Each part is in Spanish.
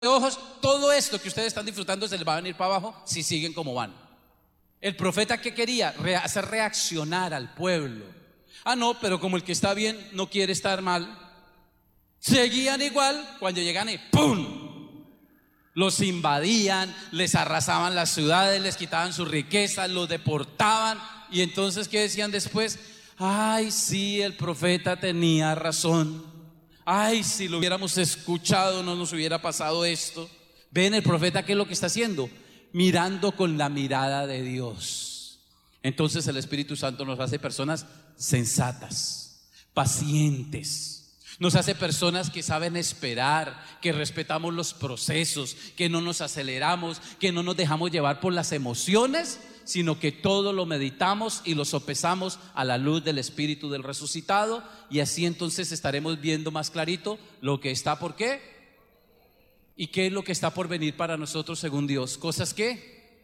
de ojos, todo esto que ustedes están disfrutando se les va a venir para abajo si siguen como van. El profeta, ¿qué quería? Hacer reaccionar al pueblo. Ah, no, pero como el que está bien no quiere estar mal, seguían igual. Cuando llegan y ¡pum!, los invadían, les arrasaban las ciudades, les quitaban sus riquezas, los deportaban. Y entonces, ¿qué decían después? Ay, sí, el profeta tenía razón. Ay, si lo hubiéramos escuchado no nos hubiera pasado esto. Ven, el profeta, ¿qué es lo que está haciendo? Mirando con la mirada de Dios. Entonces el Espíritu Santo nos hace personas sensatas, pacientes. Nos hace personas que saben esperar, que respetamos los procesos, que no nos aceleramos, que no nos dejamos llevar por las emociones, sino que todo lo meditamos y lo sopesamos a la luz del Espíritu del resucitado. Y así entonces estaremos viendo más clarito lo que está por qué y qué es lo que está por venir para nosotros según Dios. Cosas que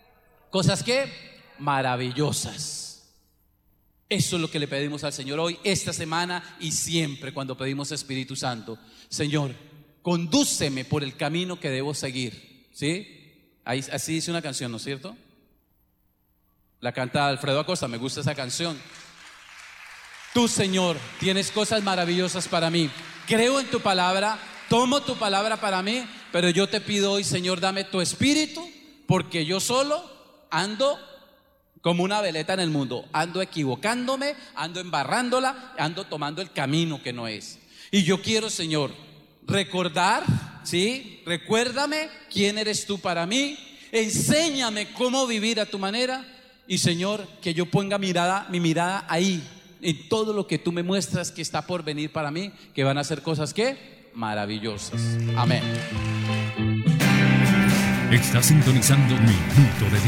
maravillosas. Eso es lo que le pedimos al Señor hoy, esta semana y siempre cuando pedimos Espíritu Santo. Señor, condúceme por el camino que debo seguir. ¿Sí? Así dice una canción, ¿no es cierto? La canta Alfredo Acosta, me gusta esa canción. Tú, Señor, tienes cosas maravillosas para mí. Creo en tu palabra, tomo tu palabra para mí, pero yo te pido hoy, Señor, dame tu espíritu, porque yo solo ando como una veleta en el mundo, ando equivocándome, ando embarrándola, ando tomando el camino que no es. Y yo quiero, Señor, recordar, ¿sí? Recuérdame quién eres tú para mí, enséñame cómo vivir a tu manera. Y Señor, que yo ponga mi mirada ahí, en todo lo que tú me muestras que está por venir para mí, que van a ser cosas que maravillosas. Amén. Está sintonizando Minuto de Dios.